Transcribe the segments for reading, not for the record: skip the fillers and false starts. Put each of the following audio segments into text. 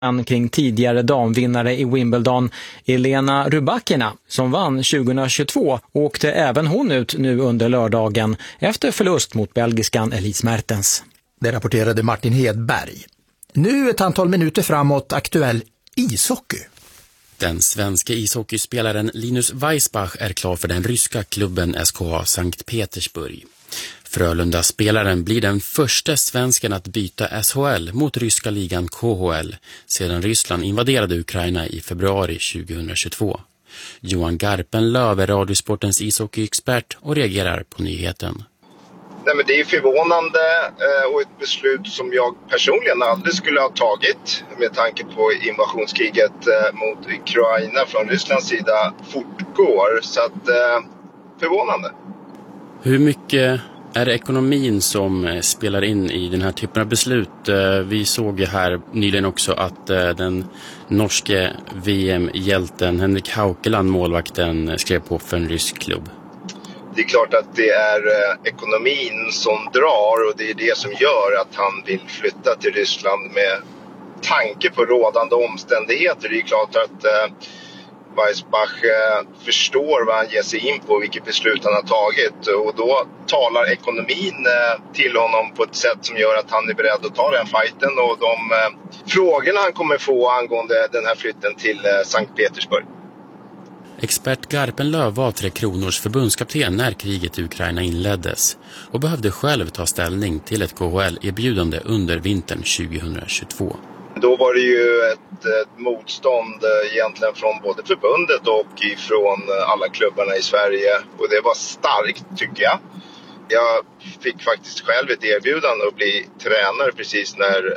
kring tidigare damvinnare i Wimbledon, Elena Rybakina, som vann 2022, åkte även hon ut nu under lördagen efter förlust mot belgiskan Elise Mertens. Det rapporterade Martin Hedberg. Nu ett antal minuter framåt aktuell ishockey. Den svenska ishockeyspelaren Linus Weissbach är klar för den ryska klubben SKA Sankt Petersburg. Frölunda-spelaren blir den första svensken att byta SHL mot ryska ligan KHL sedan Ryssland invaderade Ukraina i februari 2022. Johan Garpenlöv är Radiosportens ishockeyexpert och reagerar på nyheten. Nej, men det är förvånande och ett beslut som jag personligen aldrig skulle ha tagit med tanke på invasionskriget mot Ukraina från Rysslands sida fortgår. Så att förvånande. Hur mycket är det ekonomin som spelar in i den här typen av beslut? Vi såg ju här nyligen också att den norske VM-hjälten Henrik Haukeland, målvakten, skrev på för en rysk klubb. Det är klart att det är ekonomin som drar och det är det som gör att han vill flytta till Ryssland med tanke på rådande omständigheter. Det är klart att Weissbach förstår vad han ger sig in på, vilket beslut han har tagit, och då talar ekonomin till honom på ett sätt som gör att han är beredd att ta den fighten och de frågorna han kommer få angående den här flytten till Sankt Petersburg. Expert Garpenlöv var Tre Kronors förbundskapten när kriget i Ukraina inleddes och behövde själv ta ställning till ett KHL-erbjudande under vintern 2022. Då var det ju ett motstånd egentligen från både förbundet och från alla klubbarna i Sverige. Och det var starkt, tycker jag. Jag fick faktiskt själv ett erbjudande att bli tränare precis när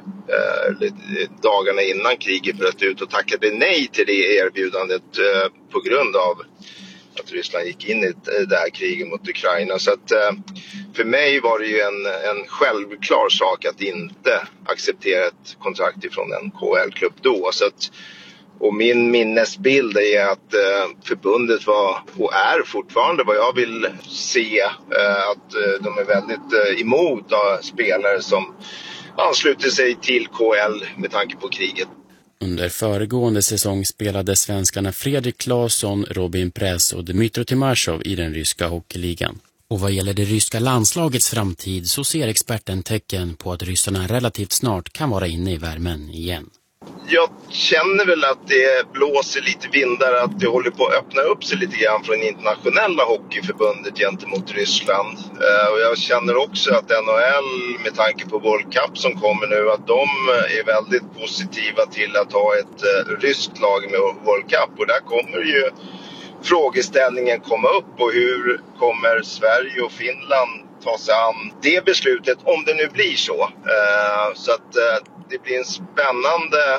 dagarna innan kriget bröt ut och tackade nej till det erbjudandet på grund av att Ryssland gick in i det här kriget mot Ukraina. Så att för mig var det ju en självklar sak att inte acceptera ett kontrakt ifrån en KHL-klubb då. Så att, och min minnesbild är att förbundet var och är fortfarande vad jag vill se, att de är väldigt emot spelare som ansluter sig till KHL med tanke på kriget. Under föregående säsong spelade svenskarna Fredrik Claesson, Robin Press och Dmytro Timashov i den ryska hockeyligan. Och vad gäller det ryska landslagets framtid så ser experten tecken på att ryssarna relativt snart kan vara inne i värmen igen. Jag känner väl att det blåser lite vindar, att det håller på att öppna upp sig lite grann från internationella hockeyförbundet gentemot Ryssland. Och jag känner också att NHL, med tanke på World Cup som kommer nu, att de är väldigt positiva till att ha ett ryskt lag med World Cup. Och där kommer ju frågeställningen komma upp, och hur kommer Sverige och Finland ta sig an det beslutet om det nu blir så. Så att det blir en spännande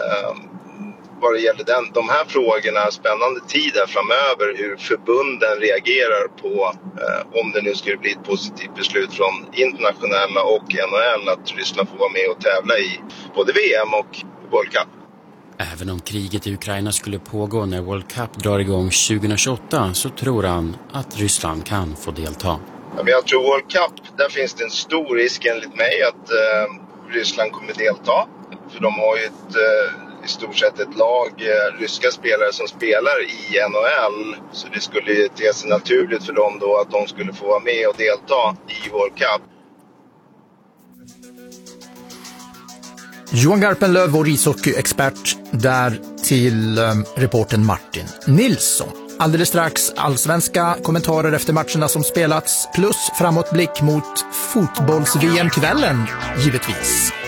vad det gäller de här frågorna, spännande tid här framöver, hur förbunden reagerar på om det nu skulle bli ett positivt beslut från internationella och NHL att Ryssland får vara med och tävla i både VM och World Cup. Även om kriget i Ukraina skulle pågå när World Cup drar igång 2028 så tror han att Ryssland kan få delta. Ja, men jag tror World Cup, där finns det en stor risk enligt mig att Ryssland kommer delta. För de har ju i stort sett ett lag ryska spelare som spelar i NHL. Så det skulle ju te sig naturligt för dem då att de skulle få vara med och delta i World Cup. Johan Garpenlöv, vår ishockeyexpert, där till reporten Martin Nilsson. Alldeles strax allsvenska kommentarer efter matcherna som spelats plus framåtblick mot fotbolls-VM-kvällen givetvis.